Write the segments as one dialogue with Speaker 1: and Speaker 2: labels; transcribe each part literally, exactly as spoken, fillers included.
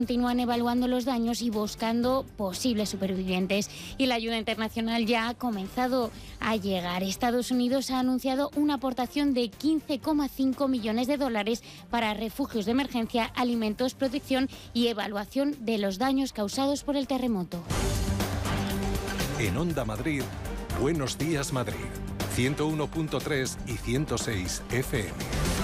Speaker 1: Continúan evaluando los daños y buscando posibles supervivientes. Y la ayuda internacional ya ha comenzado a llegar. Estados Unidos ha anunciado una aportación de quince coma cinco millones de dólares para refugios de emergencia, alimentos, protección y evaluación de los daños causados por el terremoto.
Speaker 2: En Onda Madrid, Buenos Días Madrid, ciento uno punto tres y ciento seis F M.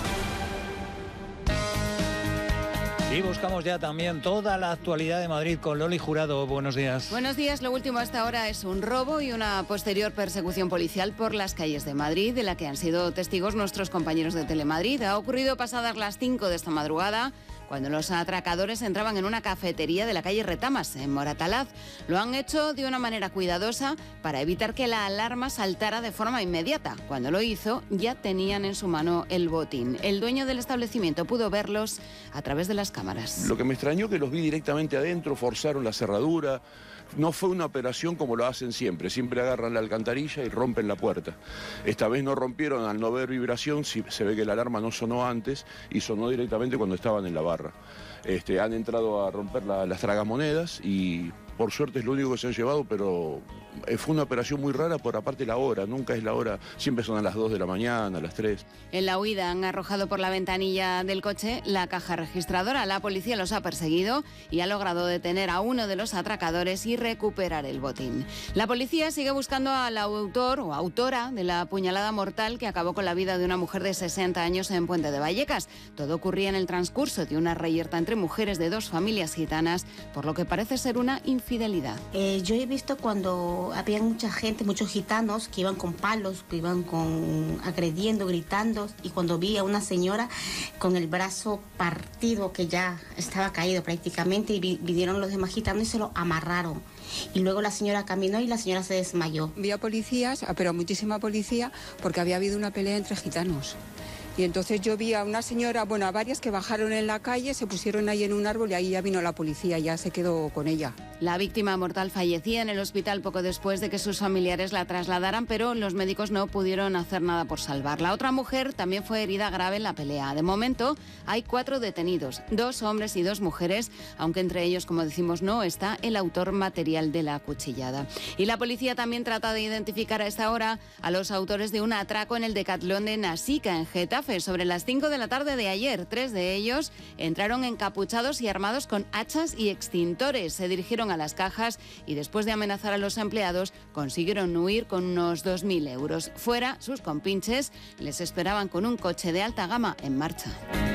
Speaker 3: Y buscamos ya también toda la actualidad de Madrid con Loli Jurado. Buenos días.
Speaker 4: Buenos días. Lo último hasta ahora es un robo y una posterior persecución policial por las calles de Madrid, de la que han sido testigos nuestros compañeros de Telemadrid. Ha ocurrido pasadas las cinco de esta madrugada, cuando los atracadores entraban en una cafetería de la calle Retamas, en Moratalaz. Lo han hecho de una manera cuidadosa para evitar que la alarma saltara de forma inmediata. Cuando lo hizo, ya tenían en su mano el botín. El dueño del establecimiento pudo verlos a través de las cámaras.
Speaker 5: Lo que me extrañó que los vi directamente adentro, forzaron la cerradura. No fue una operación como lo hacen siempre, siempre agarran la alcantarilla y rompen la puerta. Esta vez no rompieron, al no ver vibración, se ve que la alarma no sonó antes y sonó directamente cuando estaban en la barra. Este, han entrado a romper la, las tragamonedas y por suerte es lo único que se han llevado, pero fue una operación muy rara por aparte la hora, nunca es la hora, siempre son a las dos de la mañana, a las tres.
Speaker 4: En la huida han arrojado por la ventanilla del coche la caja registradora. La policía los ha perseguido y ha logrado detener a uno de los atracadores y recuperar el botín. La policía sigue buscando al autor o autora de la puñalada mortal que acabó con la vida de una mujer de sesenta años en Puente de Vallecas. Todo ocurría en el transcurso de una reyerta entre mujeres de dos familias gitanas, por lo que parece ser una infidelidad.
Speaker 6: Eh, yo he visto cuando había mucha gente, muchos gitanos que iban con palos, que iban con agrediendo, gritando, y cuando vi a una señora con el brazo partido, que ya estaba caído prácticamente, y vi, vinieron los demás gitanos y se lo amarraron. Y luego la señora caminó y la señora se desmayó.
Speaker 7: Vi a policías, pero muchísima policía, porque había habido una pelea entre gitanos. Y entonces yo vi a una señora, bueno, a varias que bajaron en la calle, se pusieron ahí en un árbol y ahí ya vino la policía, ya se quedó con ella.
Speaker 4: La víctima mortal fallecía en el hospital poco después de que sus familiares la trasladaran, pero los médicos no pudieron hacer nada por salvarla. Otra mujer también fue herida grave en la pelea. De momento hay cuatro detenidos, dos hombres y dos mujeres, aunque entre ellos, como decimos, no está el autor material de la cuchillada. Y la policía también trata de identificar a esta hora a los autores de un atraco en el Decatlón de Nasica, en Getafe. Sobre las cinco de la tarde de ayer, tres de ellos entraron encapuchados y armados con hachas y extintores. Se dirigieron a las cajas y después de amenazar a los empleados consiguieron huir con unos dos mil euros. Fuera, sus compinches les esperaban con un coche de alta gama en marcha.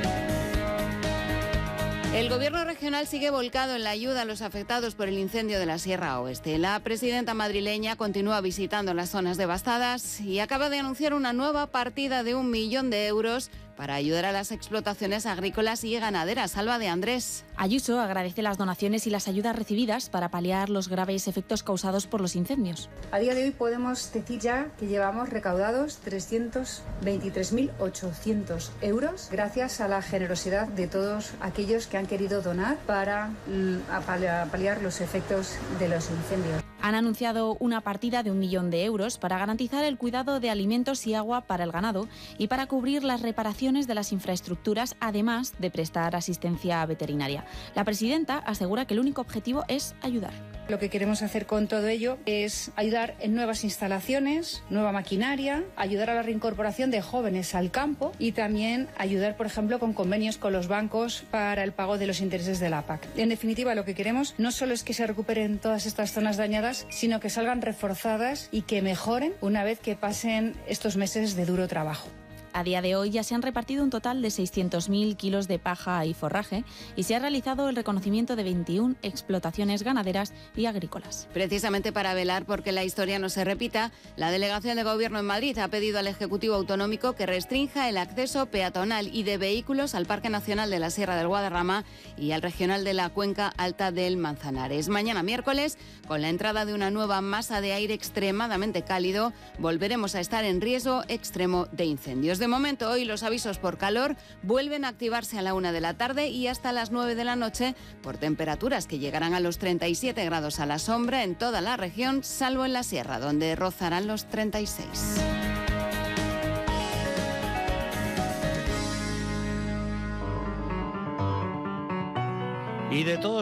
Speaker 4: El Gobierno regional sigue volcado en la ayuda a los afectados por el incendio de la Sierra Oeste. La presidenta madrileña continúa visitando las zonas devastadas y acaba de anunciar una nueva partida de un millón de euros para ayudar a las explotaciones agrícolas y ganaderas. Alba de Andrés.
Speaker 8: Ayuso agradece las donaciones y las ayudas recibidas para paliar los graves efectos causados por los incendios.
Speaker 9: A día de hoy podemos decir ya que llevamos recaudados trescientos veintitrés mil ochocientos euros gracias a la generosidad de todos aquellos que han querido donar para mm, paliar los efectos de los incendios.
Speaker 8: Han anunciado una partida de un millón de euros para garantizar el cuidado de alimentos y agua para el ganado y para cubrir las reparaciones de las infraestructuras, además de prestar asistencia veterinaria. La presidenta asegura que el único objetivo es ayudar.
Speaker 9: Lo que queremos hacer con todo ello es ayudar en nuevas instalaciones, nueva maquinaria, ayudar a la reincorporación de jóvenes al campo y también ayudar, por ejemplo, con convenios con los bancos para el pago de los intereses de la P A C. En definitiva, lo que queremos no solo es que se recuperen todas estas zonas dañadas, sino que salgan reforzadas y que mejoren una vez que pasen estos meses de duro trabajo.
Speaker 8: A día de hoy ya se han repartido un total de seiscientos mil kilos de paja y forraje y se ha realizado el reconocimiento de veintiuna explotaciones ganaderas y agrícolas.
Speaker 4: Precisamente para velar porque la historia no se repita, la Delegación de Gobierno en Madrid ha pedido al Ejecutivo Autonómico que restrinja el acceso peatonal y de vehículos al Parque Nacional de la Sierra del Guadarrama y al Regional de la Cuenca Alta del Manzanares. Mañana miércoles, con la entrada de una nueva masa de aire extremadamente cálido, volveremos a estar en riesgo extremo de incendios. De momento, hoy los avisos por calor vuelven a activarse a la una de la tarde y hasta las nueve de la noche por temperaturas que llegarán a los treinta y siete grados a la sombra en toda la región, salvo en la sierra, donde rozarán los treinta y seis.
Speaker 3: Y Y de todos